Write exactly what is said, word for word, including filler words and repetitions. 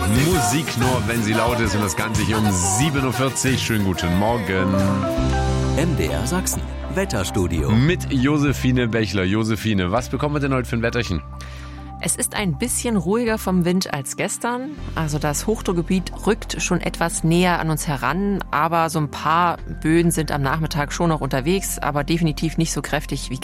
Musik nur, wenn sie laut ist und das Ganze hier um sieben Uhr vierzig. Schönen guten Morgen. M D R Sachsen, Wetterstudio. Mit Josephine Bechler. Josephine, was bekommen wir denn heute für ein Wetterchen? Es ist ein bisschen ruhiger vom Wind als gestern. Also das Hochdruckgebiet rückt schon etwas näher an uns heran. Aber so ein paar Böen sind am Nachmittag schon noch unterwegs, aber definitiv nicht so kräftig wie gestern.